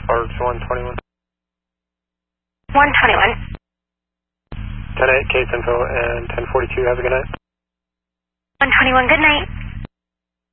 Sparks 121. 121. 10-8, case info, and 1042. Have a good night. 121, good night.